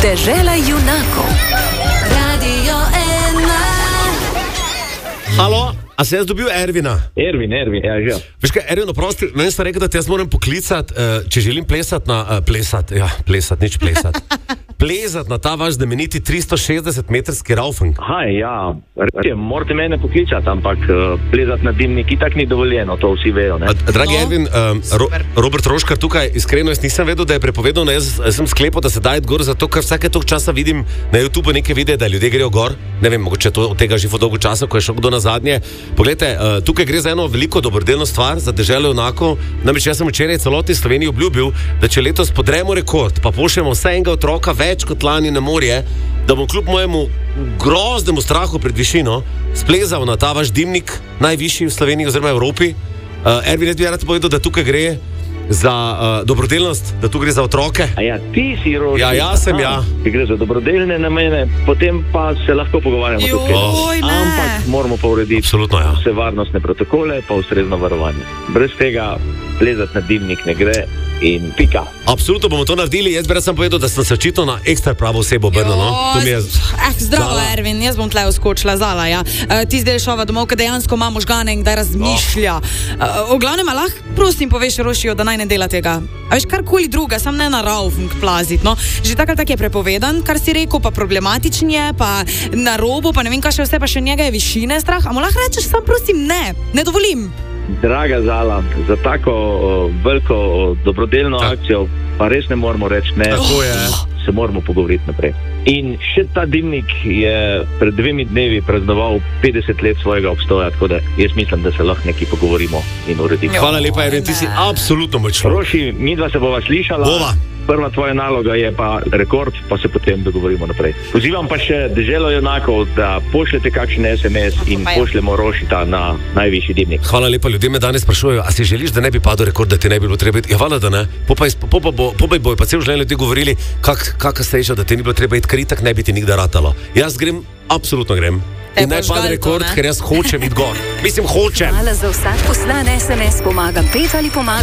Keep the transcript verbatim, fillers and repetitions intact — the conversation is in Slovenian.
Dežela junakov. Radio ena. Halo, a se jaz dobil Ervina? Ervin, Ervin, ja, že. Veš kaj, Ervin, oprosti, meni sta rekel, da te jaz moram poklicati, uh, če želim plesati na... Uh, plesati, ja, plesati, nič plesati. Plezati na ta vaš znameniti tristo šestdeset metrski raufing. Aha, ja, morate mene poklicati, ampak uh, plezati na dimnik itak ni dovoljeno, to vsi vejo, ne? A, dragi No, Ervin, um, Ro, Robert Roškar tukaj, iskreno, jaz nisem vedel, da je prepovedal, jaz, jaz sem sklepal, da se daje gor, zato ker vsake toliko časa vidim na YouTubeu neke videe, da ljudje grejo gor, ne vem, mogoče to od tega že dolgo časa, ko je šel kdo na zadnje. Poglejte, uh, tukaj gre za eno veliko dobrodelno stvar, za deželo junakov, namreč jaz sem včeraj celotni Sloveniji obljubil, da če letos podremo rekord, pa pošljemo vsaj enega otroka več kot lani na morje, da bom kljub mojemu groznemu strahu pred višino splezal na ta vaš dimnik, najvišji v Sloveniji oziroma Evropi. Uh, Ervin, jaz bi rad povedal, da tukaj gre za uh, dobrodelnost, da tu gre za otroke. A ja, ti si Roši. Ja, jaz sem, ja. Če gre za dobrodelne namene, potem pa se lahko pogovarjamo tukaj. Joj, ne. Ampak moramo pa urediti Absolutno, ja. vse varnostne protokole, pa ustrezno varovanje. Brez tega plezati na dimnik ne gre in pika. Absolutno bomo to naredili, jaz bi rad sem povedal, da sem se očitno na ekstra pravo osebo obrnil, no? To mi je... Eh, zdravo, Zala. Ervin, jaz bom tle uskočila, Zala, ja. Uh, ti zdaj šova domov, kad dejansko ima možgane in kdaj razmišlja. Uh, v glavnem, a lahko prosim poveš Rošijo, da naj ne dela tega. A veš, karkoli druga, sam ne na raufing plazit, no. Že takrat tak je prepovedan, kar si rekel, pa problematičen je, pa na robu, pa ne vem, kaj še vse, pa še njega je višine strah. A mu lahko rečeš, sam prosim, ne, ne dovolim. Draga Zala, za tako o, veliko o, dobrodelno Tak. akcijo pa res ne moramo reči ne, Tako je. se moramo pogovoriti naprej. In še ta dimnik je pred dvemi dnevi praznoval petdeset let svojega obstoja, tako da jaz mislim, da se lahko nekaj pogovorimo in uredimo. Hvala lepa, Ervin, ti si absolutno moj človek. Roši, midva se bova slišala. Bova. Prva tvoja naloga je pa rekord, pa se potem dogovorimo naprej. Pozivam pa še deželo junakov, da pošljete kakšen es em es in Pa ja. pošljemo Rošita na najvišji dimnik. Hvala lepa, ljudje me danes sprašujejo, a si želiš, da ne bi padel rekord, da ti ne bi bilo treba iti? Ja, hvala, da ne. Popaj po, po, bo, po, bojo pa cel življenje ljudi govorili, kak, kaka sreča, da ti ni bilo treba iti, ker itak ne bi ti nikdar ratalo. Jaz grem, absolutno grem. Te In naj boš pade gal to, rekord, ne? ker jaz hočem iti gor. Mislim, hočem. Hvala za vsak poslan es em es, pomagam pet ali pomagam